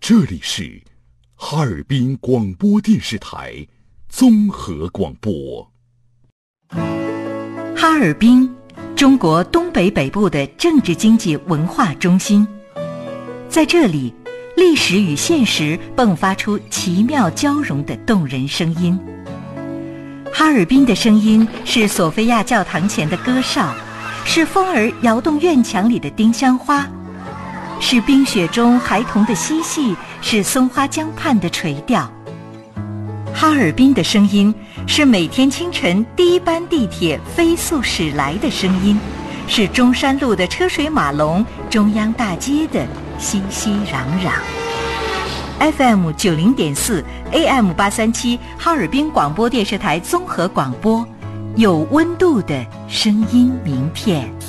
这里是哈尔滨广播电视台综合广播。 哈尔滨，中国东北北部的政治经济文化中心，在这里，历史与现实迸发出奇妙交融的动人声音。哈尔滨的声音是索菲亚教堂前的歌哨，是风儿摇动院墙里的丁香花，是冰雪中孩童的嬉戏，是松花江畔的垂钓。哈尔滨的声音是每天清晨第一班地铁飞速驶来的声音，是中山路的车水马龙，中央大街的熙熙攘攘。FM 90.4 AM 837哈尔滨广播电视台综合广播，有温度的声音名片。